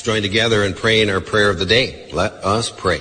join together and pray in our prayer of the day. Let us pray.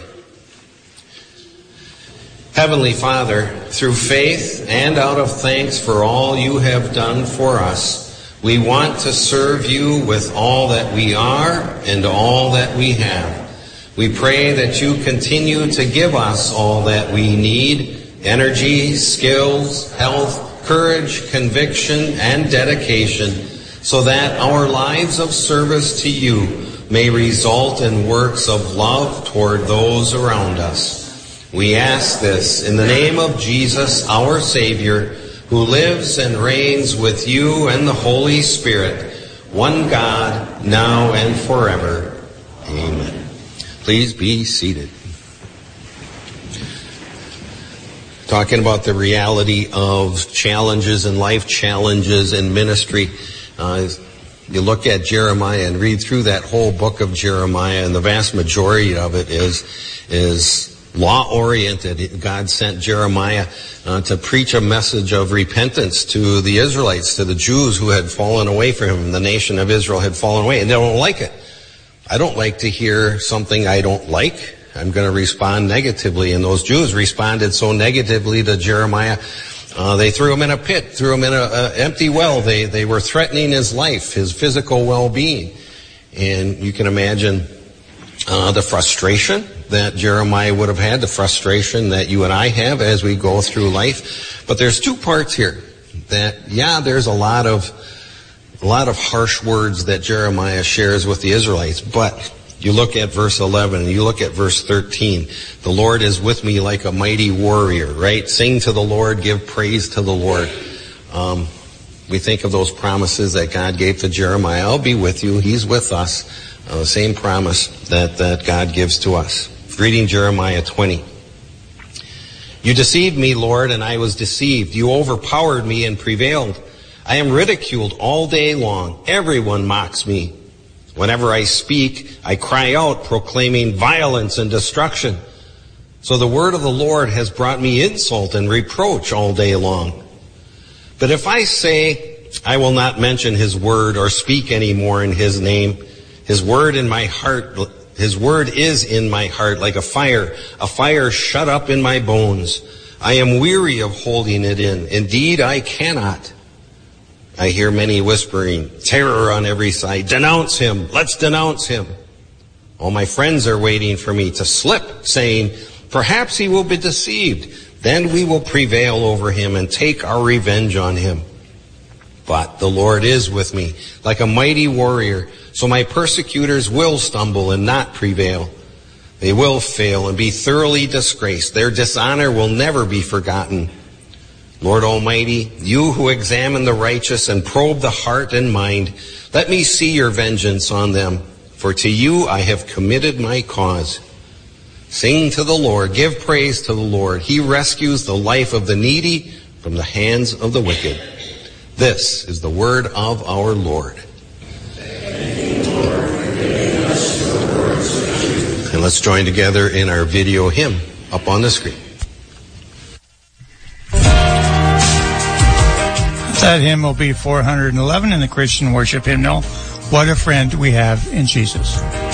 Heavenly Father, through faith and out of thanks for all you have done for us, we want to serve you with all that we are and all that we have. We pray that you continue to give us all that we need: energy, skills, health, courage, conviction, and dedication, so that our lives of service to you may result in works of love toward those around us. We ask this in the name of Jesus, our Savior, who lives and reigns with you and the Holy Spirit, one God, now and forever. Amen. Please be seated. Talking about the reality of challenges in life, challenges in ministry. You look at Jeremiah and read through that whole book of Jeremiah, and the vast majority of it is law-oriented. God sent Jeremiah to preach a message of repentance to the Israelites, to the Jews who had fallen away from him. The nation of Israel had fallen away, and they don't like it. I don't like to hear something I don't like. I'm going to respond negatively. And those Jews responded so negatively to Jeremiah, they threw him in a pit, threw him in an empty well. They were threatening his life, his physical well-being. And you can imagine the frustration that Jeremiah would have had, the frustration that you and I have as we go through life. But there's two parts here that, there's a lot of harsh words that Jeremiah shares with the Israelites, but you look at verse 11 and you look at verse 13. The Lord is with me like a mighty warrior, right? Sing to the Lord, give praise to the Lord. We think of those promises that God gave to Jeremiah. I'll be with you. He's with us. The same promise that God gives to us. Reading Jeremiah 20. You deceived me, Lord, and I was deceived. You overpowered me and prevailed. I am ridiculed all day long. Everyone mocks me. Whenever I speak, I cry out, proclaiming violence and destruction. So the word of the Lord has brought me insult and reproach all day long. But if I say, I will not mention his word or speak any more in his name, his word is in my heart like a fire shut up in my bones. I am weary of holding it in. Indeed, I cannot. I hear many whispering, terror on every side. Denounce him. Let's denounce him. All my friends are waiting for me to slip, saying, perhaps he will be deceived. Then we will prevail over him and take our revenge on him. But the Lord is with me like a mighty warrior. So my persecutors will stumble and not prevail. They will fail and be thoroughly disgraced. Their dishonor will never be forgotten. Lord Almighty, you who examine the righteous and probe the heart and mind, let me see your vengeance on them, for to you I have committed my cause. Sing to the Lord, give praise to the Lord. He rescues the life of the needy from the hands of the wicked. This is the word of our Lord. And let's join together in our video hymn up on the screen. That hymn will be 411 in the Christian worship hymnal, What a Friend We Have in Jesus.